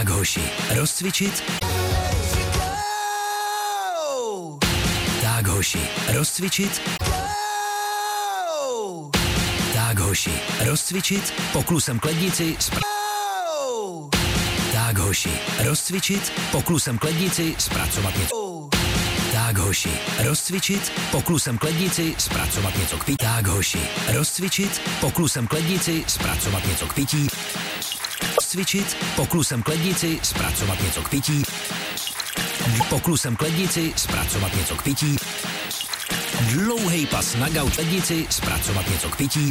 Tak hoši, rozcvičit? Tak hoši, rozcvičit? Tak hoši, rozcvičit? Poklusem k lednici Tak hoši, rozcvičit? Poklusem k lednici zpracovat něco. Tak hoši, rozcvičit? Poklusem k lednici zpracovat něco k pití. Tak hoši, rozcvičit? Poklusem k lednici zpracovat něco k pití. Rozcvičit? Poklusem k lednici zpracovat něco k pití. Poklusem k lednici zpracovat něco k pití. Dlouhej pas na gauč lednici zpracovat něco k pití.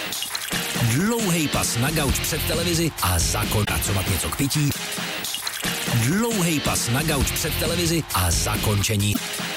Dlouhej pas na gauč před televizi a pracovat něco k pití. Dlouhej pas na gauč před televizi a zakončení.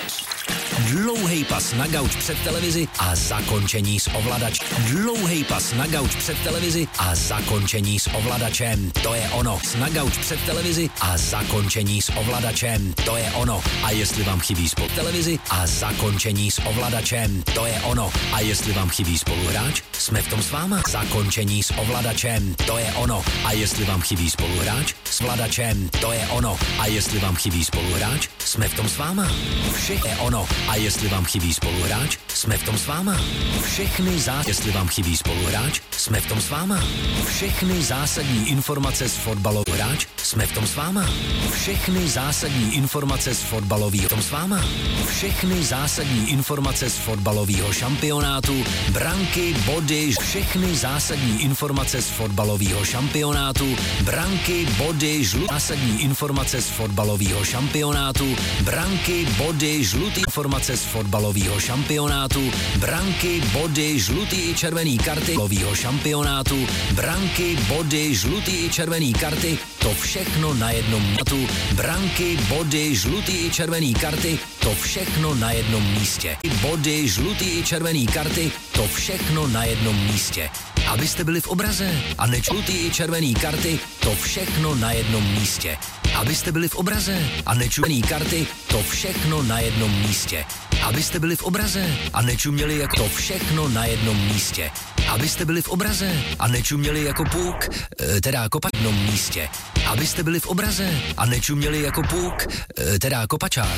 Dlouhej pas na gauč před televizi a zakončení s ovladačem. Dlouhej pas na gauč před televizi a zakončení s ovladačem. To je ono. Na gauč před televizi a zakončení s ovladačem. To je ono. A jestli vám chybí spolu televizi a zakončení s ovladačem. To je ono. A jestli vám chybí spoluhráč, jsme v tom s váma. Zakončení s ovladačem. To je ono. A jestli vám chybí spoluhráč, s vladačem. To je ono. A jestli vám chybí spoluhráč, jsme v tom s váma. Všechno je ono. A jestli vám chybí spoluhráč, jsme v tom s váma. Jestli vám chybí spoluhráč, jsme v tom s váma. Všechny zásadní informace z fotbalového hráč, jsme v tom s váma. Všechny zásadní informace z fotbalového tom s váma. Všechny zásadní informace z fotbalového šampionátu, branky, body, všechny zásadní informace z fotbalového šampionátu, branky, body, zásadní informace z fotbalového šampionátu, branky, body, žlutý informace z fotbalového šampionátu, branky, body, žlutý i červený karty fotbalového šampionátu, branky, body, žlutý i červený karty, to všechno na jednom místu, branky, body, žlutý i červený karty, to všechno na jednom místě. Body, žlutý i červený karty, to všechno na jednom místě. Abyste byli v obraze a nečlutý i červený karty, to všechno na jednom místě. Abyste byli v obraze a nečuměný karty, to všechno na jednom místě. Abyste byli v obraze a nečuměli jako to všechno na jednom místě. Abyste byli v obraze a nečuměli jako puk, teda kopa na jednom místě. Abyste byli v obraze a nečuměli jako puk, teda kopačák.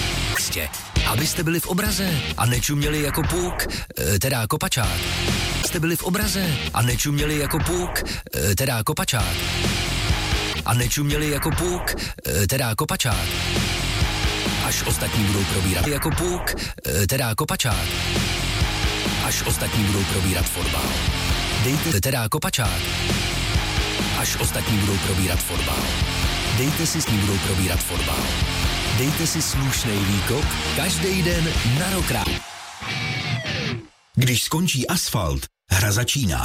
Abyste byli v obraze a nečuměli jako puk, teda kopačák. Abyste byli v obraze a nečuměli jako puk, teda kopačák. A nečuměli jako puk, teda kopačák. Až ostatní budou probírat jako puk, teda kopačák. Až ostatní budou probírat fotbal. Dejte teda kopačák. Až ostatní budou probírat fotbal. Dejte si s ním budou probírat fotbal. Dejte si slušnej výkop každý den na rok. Když skončí asfalt, hra začíná.